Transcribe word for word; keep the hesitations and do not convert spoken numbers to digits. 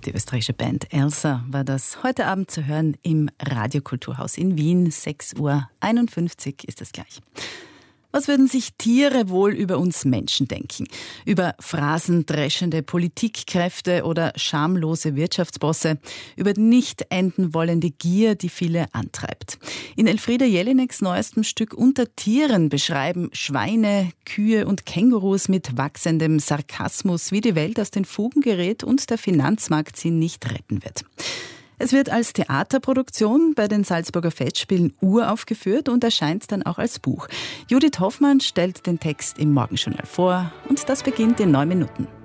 Die österreichische Band Elsa war das heute Abend zu hören im Radiokulturhaus in Wien. sechs Uhr einundfünfzig ist es gleich. Was würden sich Tiere wohl über uns Menschen denken? Über phrasendreschende Politikkräfte oder schamlose Wirtschaftsbosse? Über die nicht enden wollende Gier, die viele antreibt? In Elfriede Jelineks neuestem Stück Unter Tieren beschreiben Schweine, Kühe und Kängurus mit wachsendem Sarkasmus, wie die Welt aus den Fugen gerät und der Finanzmarkt sie nicht retten wird. Es wird als Theaterproduktion bei den Salzburger Festspielen uraufgeführt und erscheint dann auch als Buch. Judith Hoffmann stellt den Text im Morgenjournal vor und das beginnt in neun Minuten.